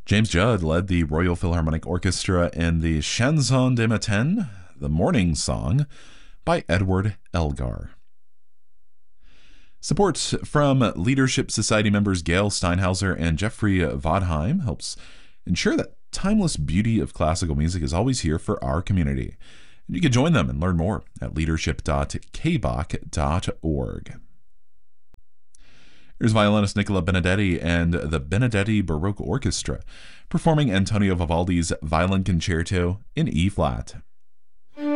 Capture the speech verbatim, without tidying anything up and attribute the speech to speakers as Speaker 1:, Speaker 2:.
Speaker 1: James Judd led the Royal Philharmonic Orchestra in the Chanson de Matin, the morning song, by Edward Elgar. Support from Leadership Society members Gail Steinhauser and Jeffrey Vodheim helps ensure that timeless beauty of classical music is always here for our community. And you can join them and learn more at leadership dot k b o c dot org. Here's violinist Nicola Benedetti and the Benedetti Baroque Orchestra performing Antonio Vivaldi's Violin Concerto in E-flat.